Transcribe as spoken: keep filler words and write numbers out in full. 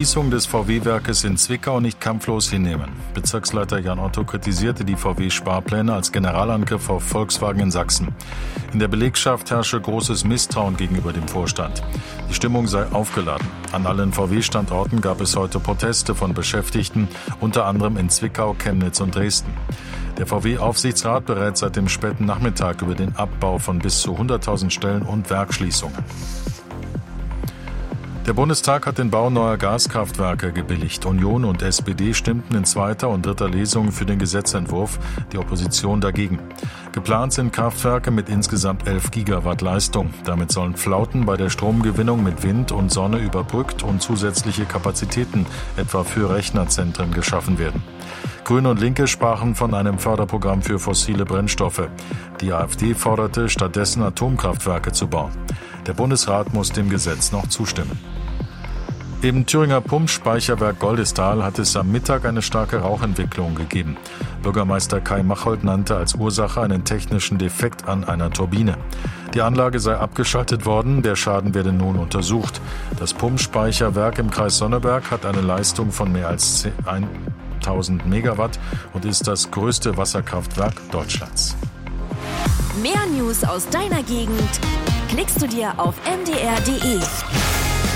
Schließung des V W-Werkes in Zwickau nicht kampflos hinnehmen. Bezirksleiter Jan Otto kritisierte die V W-Sparpläne als Generalangriff auf Volkswagen in Sachsen. In der Belegschaft herrsche großes Misstrauen gegenüber dem Vorstand. Die Stimmung sei aufgeladen. An allen V W-Standorten gab es heute Proteste von Beschäftigten, unter anderem in Zwickau, Chemnitz und Dresden. Der V W-Aufsichtsrat berät seit dem späten Nachmittag über den Abbau von bis zu hunderttausend Stellen und Werksschließungen. Der Bundestag hat den Bau neuer Gaskraftwerke gebilligt. Union und S P D stimmten in zweiter und dritter Lesung für den Gesetzentwurf, die Opposition dagegen. Geplant sind Kraftwerke mit insgesamt elf Gigawatt Leistung. Damit sollen Flauten bei der Stromgewinnung mit Wind und Sonne überbrückt und zusätzliche Kapazitäten, etwa für Rechnerzentren, geschaffen werden. Grüne und Linke sprachen von einem Förderprogramm für fossile Brennstoffe. Die AfD forderte, stattdessen Atomkraftwerke zu bauen. Der Bundesrat muss dem Gesetz noch zustimmen. Im Thüringer Pumpspeicherwerk Goldestal hat es am Mittag eine starke Rauchentwicklung gegeben. Bürgermeister Kai Machold nannte als Ursache einen technischen Defekt an einer Turbine. Die Anlage sei abgeschaltet worden, der Schaden werde nun untersucht. Das Pumpspeicherwerk im Kreis Sonneberg hat eine Leistung von mehr als tausend Megawatt und ist das größte Wasserkraftwerk Deutschlands. Mehr News aus deiner Gegend klickst du dir auf m d r punkt d e.